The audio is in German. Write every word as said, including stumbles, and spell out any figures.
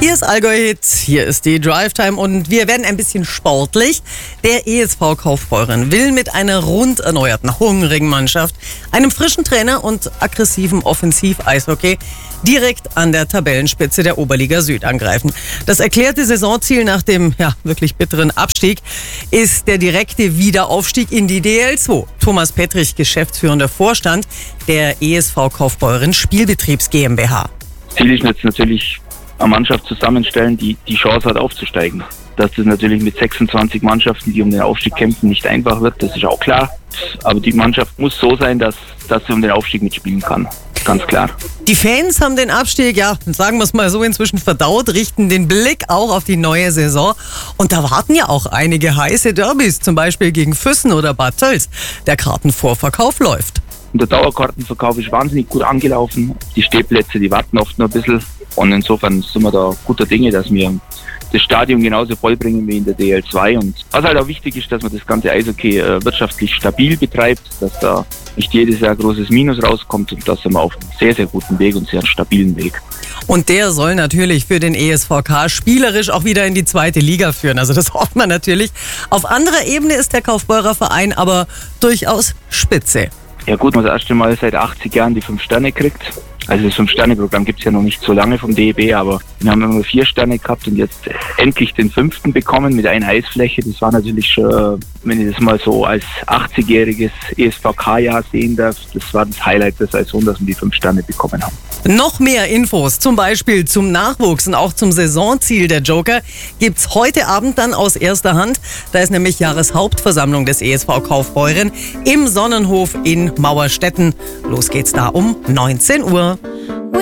Hier ist Allgäu-Hit, hier ist die Drive-Time und wir werden ein bisschen sportlich. Der E S V Kaufbeuren will mit einer rund erneuerten, hungrigen Mannschaft, einem frischen Trainer und aggressiven Offensiv-Eishockey direkt an der Tabellenspitze der Oberliga Süd angreifen. Das erklärte Saisonziel nach dem ja, wirklich bitteren Abstieg ist der direkte Wiederaufstieg in die D L zwei. Thomas Pettrich, geschäftsführender Vorstand der E S V Kaufbeuren Spielbetriebs GmbH. Ziel ist jetzt natürlich eine Mannschaft zusammenstellen, die die Chance hat aufzusteigen. Dass das natürlich mit sechsundzwanzig Mannschaften, die um den Aufstieg kämpfen, nicht einfach wird, das ist auch klar. Aber die Mannschaft muss so sein, dass, dass sie um den Aufstieg mitspielen kann. Ganz klar. Die Fans haben den Abstieg, ja, sagen wir es mal so, inzwischen verdaut, richten den Blick auch auf die neue Saison. Und da warten ja auch einige heiße Derbys, zum Beispiel gegen Füssen oder Bad Tölz. Der Kartenvorverkauf läuft. Und der Dauerkartenverkauf ist wahnsinnig gut angelaufen. Die Stehplätze, die warten oft noch ein bisschen. Und insofern sind wir da guter Dinge, dass wir das Stadion genauso vollbringen wie in der D L zwei. Und was halt auch wichtig ist, dass man das ganze Eishockey äh, wirtschaftlich stabil betreibt, dass da nicht jedes Jahr großes Minus rauskommt, und da sind wir auf einem sehr, sehr guten Weg und sehr stabilen Weg. Und der soll natürlich für den E S V K spielerisch auch wieder in die zweite Liga führen. Also das hofft man natürlich. Auf anderer Ebene ist der Kaufbeurer Verein aber durchaus spitze. Ja gut, man das erste Mal seit achtzig Jahren die fünf Sterne kriegt. Also das Fünf-Sterne-Programm gibt es ja noch nicht so lange vom D E B, aber wir haben immer vier Sterne gehabt und jetzt endlich den fünften bekommen mit einer Eisfläche. Das war natürlich schon, wenn ich das mal so als achtzigjähriges E S V K-Jahr sehen darf, das war das Highlight der Saison, dass wir die fünf Sterne bekommen haben. Noch mehr Infos, zum Beispiel zum Nachwuchs und auch zum Saisonziel der Joker, gibt's heute Abend dann aus erster Hand. Da ist nämlich Jahreshauptversammlung des E S V Kaufbeuren im Sonnenhof in Mauerstetten. Los geht's da um neunzehn Uhr.